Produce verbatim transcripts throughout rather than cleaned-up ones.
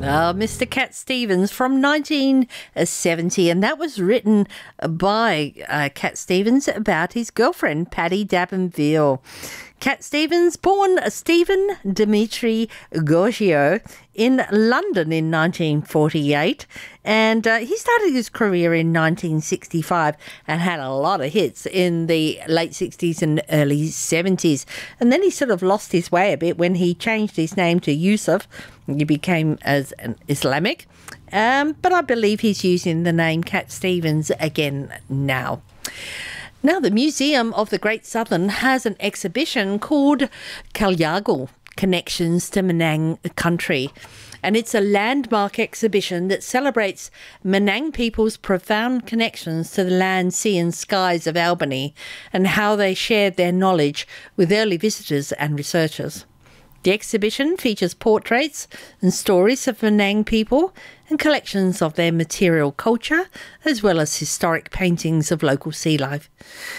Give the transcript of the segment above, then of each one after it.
Uh, Mister Cat Stevens from nineteen seventy, and that was written by uh, Cat Stevens about his girlfriend, Patty D'Abbonville. Cat Stevens, born Stephen Dimitri Gorgio in London in nineteen forty-eight, and uh, he started his career in nineteen sixty-five and had a lot of hits in the late sixties and early seventies. And then he sort of lost his way a bit when he changed his name to Yusuf. He became as an Islamic, um, but I believe he's using the name Cat Stevens again now. Now, the Museum of the Great Southern has an exhibition called Kalyagal, Connections to Menang Country. And it's a landmark exhibition that celebrates Menang people's profound connections to the land, sea and skies of Albany and how they shared their knowledge with early visitors and researchers. The exhibition features portraits and stories of Menang people and collections of their material culture, as well as historic paintings of local sea life.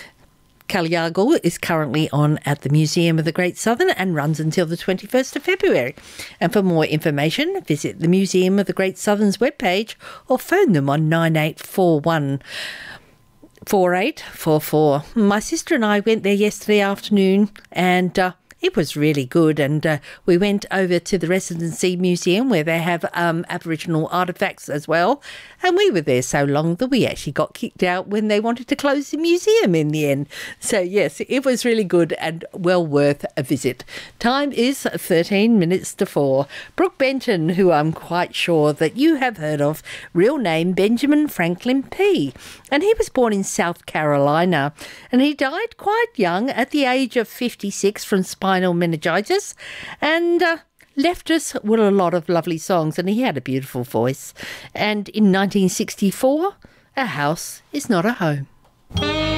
Kalyagal is currently on at the Museum of the Great Southern and runs until the twenty-first of February. And for more information, visit the Museum of the Great Southern's webpage or phone them on nine eight four one four eight four four. My sister and I went there yesterday afternoon, and uh, it was really good, and uh, we went over to the Residency Museum where they have um, Aboriginal artefacts as well, and we were there so long that we actually got kicked out when they wanted to close the museum in the end. So yes, it was really good and well worth a visit. Time is thirteen minutes to four. Brooke Benton, who I'm quite sure that you have heard of, real name Benjamin Franklin P. And he was born in South Carolina, and he died quite young at the age of fifty-six from spinal meningitis, and uh, left us with a lot of lovely songs, and he had a beautiful voice. And in nineteen sixty-four, A House Is Not a Home.